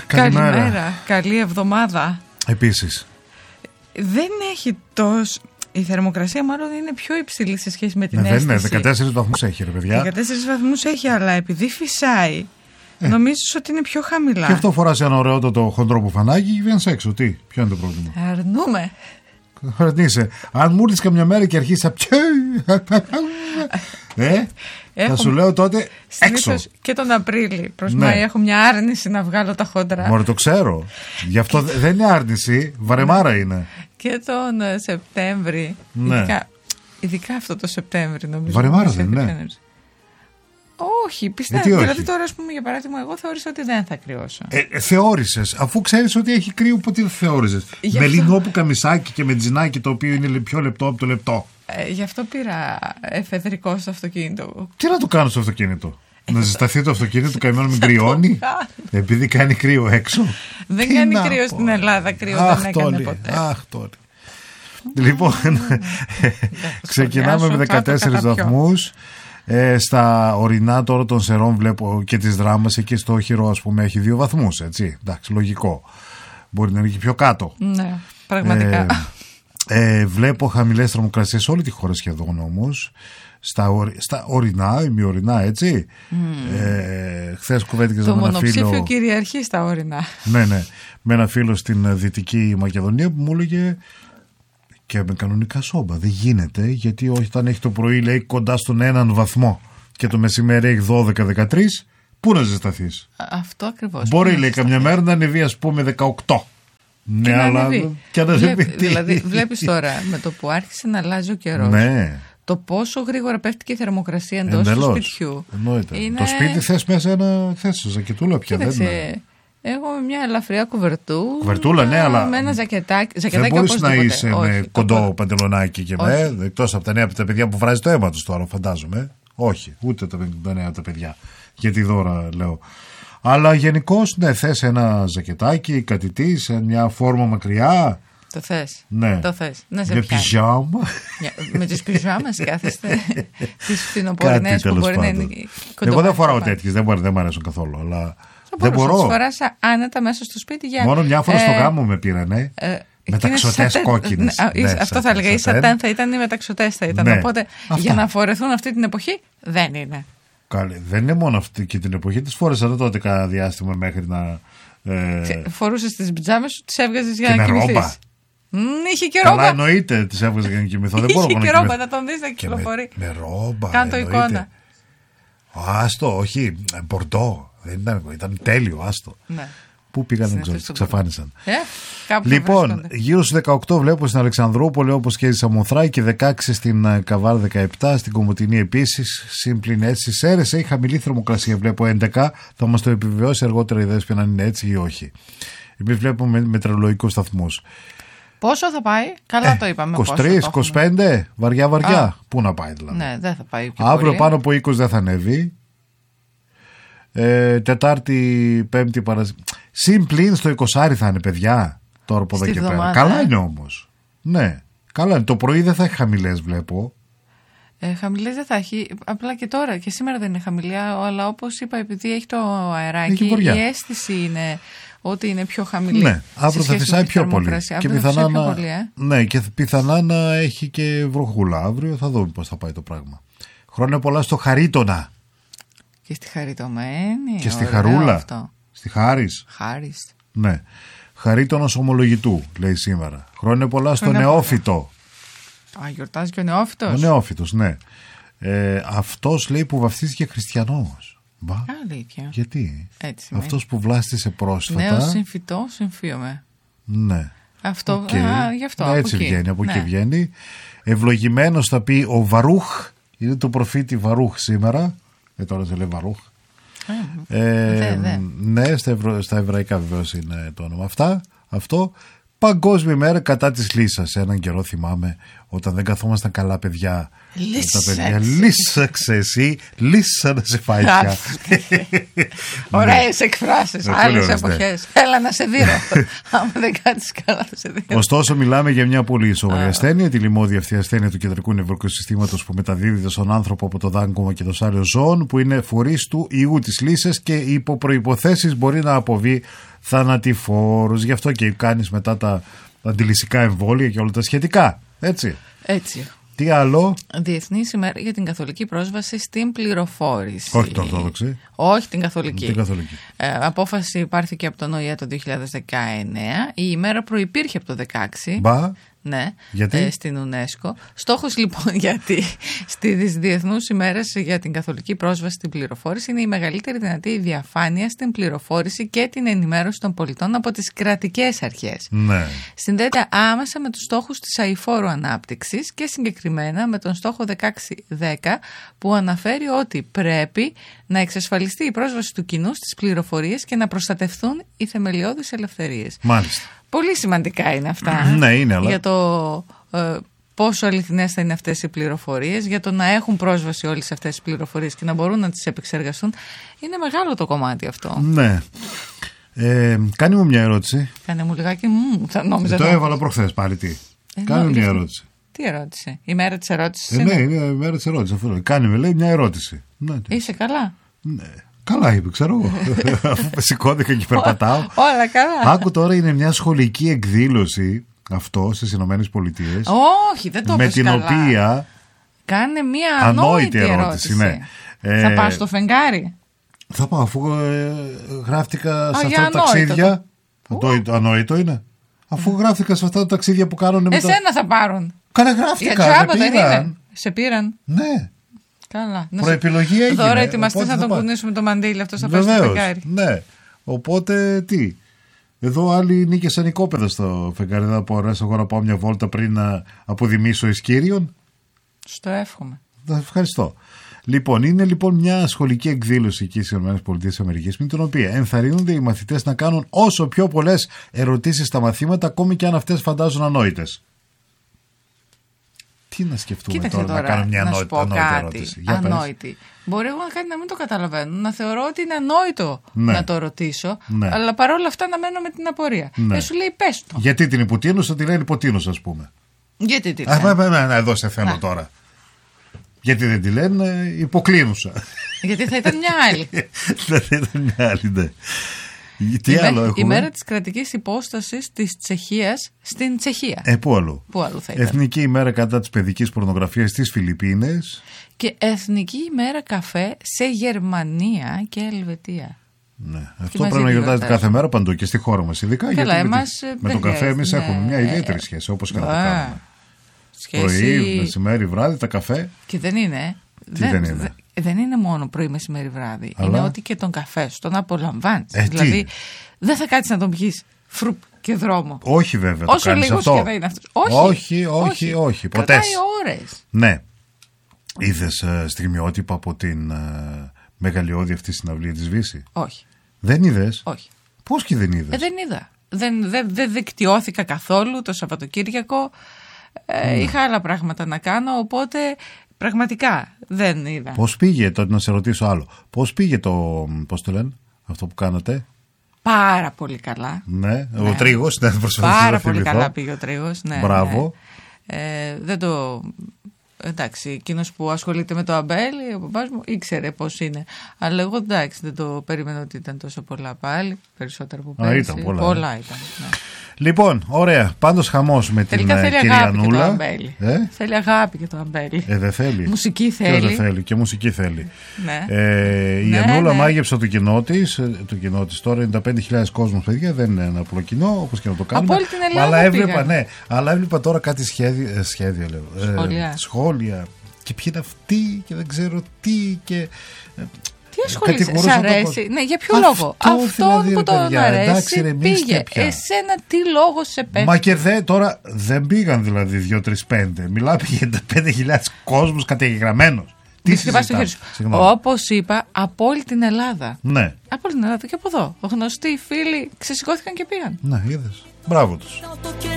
Καλημέρα. Καλή εβδομάδα. Επίσης. Δεν έχει τόσο. Η θερμοκρασία μάλλον είναι πιο υψηλή σε σχέση με την αίσθηση. Δεν είναι, 14 βαθμούς έχει, ρε παιδιά. 14 βαθμούς έχει, αλλά επειδή φυσάει, νομίζεις ότι είναι πιο χαμηλά. Και αυτό φοράς ένα ωραιότατο χοντρό μπουφανάκι και βγαίνεις έξω. Τι, ποιο είναι το πρόβλημα? Αρνούμε. Αρνείσαι. Αν μου έρθεις καμιά μέρα και αρχίσεις θα σου λέω τότε έξω. Και τον Απρίλη προς Μάη έχω μια άρνηση να βγάλω τα χοντρά. Μωρέ, το ξέρω. Γι' αυτό δεν είναι άρνηση, βαρεμάρα είναι. Και τον Σεπτέμβρη. Ναι. Ειδικά αυτό το Σεπτέμβρη νομίζω. Βαρεμάρα δεν είναι? Όχι, πιστεύω. Δηλαδή τώρα, ας πούμε, για παράδειγμα, εγώ θεώρησα ότι δεν θα κρυώσω. Θεώρησες, αφού ξέρεις ότι έχει κρύο, ποτέ δεν θεώρησες? Με λινόπου καμισάκι και με τζινάκι, το οποίο είναι πιο λεπτό από το λεπτό. Γι' αυτό πήρα εφεδρικό στο αυτοκίνητο. Τι να το κάνω στο αυτοκίνητο? Να ζεσταθεί το αυτοκίνητο, καημένο μην κρυώνει, επειδή κάνει κρύο έξω? Δεν κάνει κρύο στην Ελλάδα, κρύο δεν έκανε ποτέ. Αχ, τώρα. Λοιπόν, ξεκινάμε με 14 βαθμούς. Στα ορεινά τώρα των Σερών βλέπω και τις Δράμας, εκεί στο Όχυρο, ας πούμε, έχει 2 βαθμούς, έτσι. Εντάξει, λογικό. Μπορεί να είναι και πιο κάτω. Ναι, πραγματικά. Βλέπω χαμηλές θερμοκρασίες σε όλη τη χώρα σχεδόν όμως. Στα ορεινά, ημιορεινά, έτσι. Χθες κουβέντηκες με ένα φίλο. Το μονοψήφιο κυριαρχεί στα ορεινά. Ναι. Με ένα φίλο στην Δυτική Μακεδονία που μου έλεγε. Και με κανονικά σόμπα. Δεν γίνεται, γιατί όταν έχει το πρωί, λέει, κοντά στον 1 βαθμό και το μεσημέρι έχει 12-13, πού να ζεσταθείς? Αυτό ακριβώς. Μπορεί, λέει, καμιά μέρα να ανεβεί, ας πούμε, 18. Ναι, αλλά. Και να δηλαδή, βλέπεις τώρα με το που άρχισε να αλλάζει ο καιρός. Ναι. Το πόσο γρήγορα πέφτει και η θερμοκρασία εντός του σπιτιού. Είναι... Το σπίτι θες μέσα ένα ζακετούλα πια. Κοίταξε. Εγώ με μια ελαφριά κουβερτούλα, ναι, αλλά. Με ένα ζακετάκι. Δεν μπορείς να είσαι με κοντό παντελονάκι και με. Εκτός από τα νέα τα παιδιά που βράζει το αίμα τους τώρα, φαντάζομαι. Όχι, ούτε τα νέα τα παιδιά. Γιατί δώρα λέω. Αλλά γενικώς, ναι, θες ένα ζακετάκι, κάτι τι, σε μια φόρμα μακριά. Το θες. Ναι. Το θες. Να σε με πιζάμα. Με τις πιζάμες κάθεστε. Τις φθινοπορεινές που μπορεί να είναι κοντό. Εγώ δεν φοράω τέτοιες, δεν μου αρέσουν καθόλου. Αλλά δεν μπορώ. Να τις φοράς άνετα μέσα στο σπίτι για. Μόνο μια φορά στο γάμο με πήρανε. Μεταξωτές κόκκινες. Αυτό θα έλεγα. Η σατέν θα ήταν, οι μεταξωτές θα ήταν. Οπότε για να φορεθούν αυτή την εποχή δεν είναι. Καλή. Δεν είναι μόνο αυτή και την εποχή. Τις φόρεσα τότε κάνα διάστημα μέχρι να. Φορούσες τις πιτζάμες σου, τις έβγαζες για να κοιμηθείς. Είχε και ρόμπα. Καλά, εννοείται τις έβγαζες για να κοιμηθώ. Δεν μπορώ να είχε και ρόμπα, θα τον δεις να κυκλοφορεί. Με ρόμπα. Κάντο εικόνα. Άστο, όχι. Μπορντό. Δεν ήταν τέλειο, άστο. Ναι. Πού πήγαν, δεν ξέρω, ξαφάνισαν. Λοιπόν, γύρω στους 18 βλέπω στην Αλεξανδρούπολη, όπως και στη Σαμοθράκη, 16 στην Καβάλ, 17 στην Κομοτηνή επίσης. Σύμπλην έτσι. Σέρες έχει χαμηλή θερμοκρασία, βλέπω 11. Θα μας το επιβεβαιώσει αργότερα η Δέσποινα αν είναι έτσι ή όχι. Εμείς βλέπουμε μετεωρολογικούς σταθμούς. Πόσο θα πάει? Καλά το είπαμε. 23-25, βαριά. Πού να πάει δηλαδή? Ναι, δεν θα πάει. Αύριο πάνω από 20 δεν θα ανέβει. Τετάρτη, Πέμπτη, Παρασκευή. Συμπλήν στο 20 θα είναι, παιδιά. Τώρα από εδώ και πέρα. Καλά είναι όμως. Ναι, καλά είναι. Το πρωί δεν θα έχει χαμηλές, βλέπω. Χαμηλές δεν θα έχει. Απλά και τώρα και σήμερα δεν είναι χαμηλή. Αλλά όπως είπα, επειδή έχει το αεράκι, η αίσθηση είναι ότι είναι πιο χαμηλή. Ναι, αύριο θα φυσάει πιο πολύ. Και πιθανά να... πολύ, ναι, και πιθανά να έχει και βροχούλα. Αύριο θα δούμε πώς θα πάει το πράγμα. Χρόνια πολλά στο Χαρίτωνα. Και στη Χαριτωμένη. Και στη Χαρούλα. Αυτό. Στη Χάρις. Ναι. Χαρίτωνος ομολογητού, λέει σήμερα. Χρόνια πολλά στο Νεόφυτο. Γιορτάζει και ο Νεόφυτος. Ο Νεόφυτος, ναι. Αυτός, λέει, που βαφτίστηκε χριστιανός. Αλήθεια. Γιατί? Έτσι. Αυτός που βλάστησε πρόσφατα. Νέος συμφυτό, συμφίωμε. Ναι. Αυτό, γι' αυτό. Έτσι βγαίνει, από εκεί βγαίνει. Ευλογημένος θα πει ο Βαρούχ. Είναι το προφήτη Βαρούχ σήμερα. Τώρα σε λέει Βαρούχ. Ναι, στα εβραϊκά βεβαίως είναι το όνομα αυτό. Παγκόσμια ημέρα κατά της λύσας. Έναν καιρό θυμάμαι όταν δεν καθόμασταν καλά παιδιά. Λύσαξε εσύ, λύσα να σε φάει πια. Ωραίες εκφράσεις, άλλες εποχές. Έλα να σε δίνω. Άμα δεν κάτσεις καλά θα σε δίνω. Ωστόσο μιλάμε για μια πολύ σοβαρή ασθένεια, τη λιμώδη αυτή ασθένεια του κεντρικού νευρικού συστήματος που μεταδίδεται στον άνθρωπο από το δάγκωμα και το σάλιο ζώων, που είναι φορείς του ιού της λύσας και υπό προϋποθέσεις μπορεί να αποβεί θανατηφόρους, γι' αυτό και κάνεις μετά τα αντιλυσικά εμβόλια και όλα τα σχετικά. Έτσι. Τι άλλο? Διεθνής ημέρα για την καθολική πρόσβαση στην πληροφόρηση. Όχι την Ορθόδοξη. Όχι την καθολική. Την καθολική. Απόφαση πάρθηκε από τον ΟΗΕ το 2019. Η ημέρα προϋπήρχε από το 2016. Μπα. Ναι, γιατί? Στην UNESCO. Στόχος λοιπόν γιατί στις διεθνούς ημέρες για την καθολική πρόσβαση στην πληροφόρηση είναι η μεγαλύτερη δυνατή διαφάνεια στην πληροφόρηση και την ενημέρωση των πολιτών από τις κρατικές αρχές. Ναι. Συνδέεται άμεσα με τους στόχους της αειφόρου ανάπτυξης και συγκεκριμένα με τον στόχο 1610 που αναφέρει ότι πρέπει να εξασφαλιστεί η πρόσβαση του κοινού στις πληροφορίες και να προστατευθούν οι θεμελιώδεις ελευθερίες. Μάλιστα. Πολύ σημαντικά είναι αυτά. Ναι, είναι, αλλά... Για το πόσο αληθινές θα είναι αυτές οι πληροφορίες, για το να έχουν πρόσβαση όλες αυτές τις πληροφορίες και να μπορούν να τις επεξεργαστούν. Είναι μεγάλο το κομμάτι αυτό. Ναι. Κάνε μου μια ερώτηση. Κάνε μου λιγάκι. Θα νόμιζα. Το έβαλα προχθές πάλι. Τι. Κάνε μου μια ερώτηση. Τι ερώτηση? Η μέρα της ερώτησης. Ναι, είναι η μέρα της ερώτησης. Κάνε με, λέει, μια ερώτηση. Ναι. Είσαι καλά? Ναι. Καλά είπε, ξέρω εγώ. Αφού σηκώθηκα και περπατάω. Όλα καλά. Άκου τώρα, είναι μια σχολική εκδήλωση αυτό στις Ηνωμένες Πολιτείες. Όχι, δεν το με την καλά. οποία. Κάνε μια ανόητη ερώτηση. Ναι. Θα πας στο φεγγάρι? Θα πάω, αφού γράφτηκα σε αυτά τα ταξίδια. Ανόητο είναι. Αφού γράφτηκα σε αυτά τα ταξίδια που κάνουν. Εσένα θα πάρουν. Καλά, γράφτηκα. Δεν είναι. Σε πήραν. Ναι. Καλά. Προεπιλογή έγινε. Τώρα ετοιμαστείς να τον κουνήσουμε το μαντίλι, αυτό θα πάει στο φεγγάρι. Ναι. Οπότε τι. Εδώ άλλοι νίκησαν οικόπεδα στο φεγγάρι. Δεν θα μπορέσω εγώ να πάω μια βόλτα πριν να αποδημήσω ισκύριον. Στο εύχομαι. Ευχαριστώ. Λοιπόν, είναι λοιπόν μια σχολική εκδήλωση εκεί στις ΗΠΑ, με την οποία ενθαρρύνονται οι μαθητές να κάνουν όσο πιο πολλές ερωτήσεις στα μαθήματα, ακόμη και αν αυτές φαντάζουν ανόητες. Τι να σκεφτούμε. Κοίταξε τώρα να κάνω μια ανόητη ερώτηση? Ανόητη. Μπορεί εγώ κάτι να μην το καταλαβαίνω, να θεωρώ ότι είναι ανόητο να το ρωτήσω, αλλά παρόλα αυτά να μένω με την απορία. Δεν σου λέει πες το. Γιατί την υποτείνουσα τη λένε υποτείνουσα, ας πούμε. Γιατί τη λένε? Εδώ σε θέλω τώρα. Γιατί δεν τη λένε υποκλίνουσα. Γιατί θα ήταν μια άλλη. Θα ήταν μια άλλη, ναι. Τι άλλο έχουμε? Η μέρα της κρατικής υπόστασης της Τσεχίας στην Τσεχία. Πού αλλού? Πού αλλού θα ήταν? Εθνική ημέρα κατά της παιδικής πορνογραφίας στις Φιλιππίνες. Και Εθνική ημέρα καφέ σε Γερμανία και Ελβετία. Ναι. Αυτό πρέπει να γιορτάζεται κάθε μέρα παντού και στη χώρα μας. Ειδικά γιατί με τον καφέ εμείς έχουμε μια ιδιαίτερη σχέση, όπως και να το κάνουμε. Πρωί, μεσημέρι, βράδυ, τα καφέ. Και δεν είναι. Δεν είναι μόνο πρωί, μεσημέρι, βράδυ. Αλλά... είναι ότι και τον καφέ σου τον απολαμβάνεις. Δηλαδή δεν θα κάτσεις να τον πιείς φρουπ και δρόμο. Όχι βέβαια. Όσο λίγος και θα είναι αυτός. Όχι. Ποτέ. Κρατάει ώρες. Ναι. Είδες στιγμιότυπα από την μεγαλειώδη αυτή συναυλία της Βύση? Όχι. Δεν είδες? Όχι. Πώς και δεν είδες? Δεν είδα. Δεν δικτυώθηκα καθόλου το Σαββατοκύριακο. Είχα άλλα πράγματα να κάνω, οπότε πραγματικά δεν είδα. Πώς πήγε, τότε να σε ρωτήσω άλλο. Πώς πήγε πώς το λένε, αυτό που κάνατε? Πάρα πολύ καλά. Ναι, ο Τρίγος. Πάρα πολύ καλά πήγε ο Τρίγος. Ναι, μπράβο. Ναι. Δεν το... Εντάξει, εκείνος που ασχολείται με το αμπέλι, ο παπάς μου ήξερε πώς είναι. Αλλά εγώ εντάξει, δεν το περίμενα ότι ήταν τόσο πολλά πάλι. Περισσότερο από πέρυσι. Ήταν πολλά. Πολλά ήταν. Ναι. Λοιπόν, ωραία. Πάντως χαμός με την κυρία Νούλα. Θέλει αγάπη και το αμπέλι. Δεν θέλει. Μουσική θέλει. Δεν θέλει. Και μουσική θέλει. Ναι. Η Ανούλα μάγεψε το κοινό της. Τώρα 95.000 κόσμος, παιδιά. Δεν είναι ένα απλό κοινό, όπως και να το κάνουμε. Από όλη την Ελλάδα. Αλλά έβλεπα τώρα κάτι σχέδια λέω. Σχόλια. Και ποιοι είναι αυτοί και δεν ξέρω τι. Και... Τι ασχολείσαι, σ' αρέσει? Ναι, για ποιο λόγο? Αυτόν δηλαδή, που τον αρέσει πήγε. Εσένα τι λόγο σε πέφτει? Μα και τώρα δεν πήγαν δηλαδή 2-3-5. Μιλάμε για 5.000 κόσμους καταγεγραμμένους. Τι συζητάς? Όπως είπα, από όλη την Ελλάδα. Ναι. Από όλη την Ελλάδα και από εδώ. Γνωστοί φίλοι ξεσηκώθηκαν και πήγαν. Ναι, είδες. Μπράβο τους.